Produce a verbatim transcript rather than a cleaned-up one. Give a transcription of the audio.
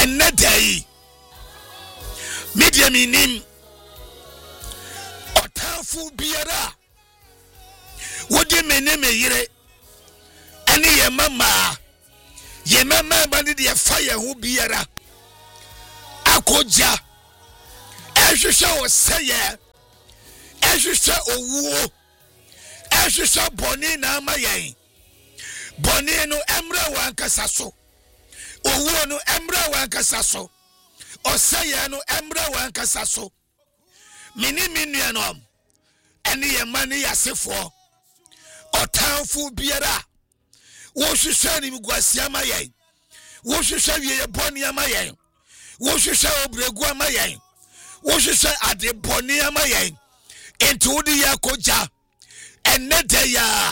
enne day media minim otafu biara wodi mene meyire ene ye mama ye mama bani de fire ho biara akoja ehwehwe wo seye ehwehwe owuo ehwehwe boni na amayen boni no emra wankasa so owuo no emra wankasa so oseye no emra wankasa so mini minu no ene ye mani yasefo otanfu biara wo hwehwe ni mguasia amayen wo hwehwe wie ye boni amayen wo hwehwe obregu amayen wo hwehwe ade boni amayen enti wodi yakoja enne de ya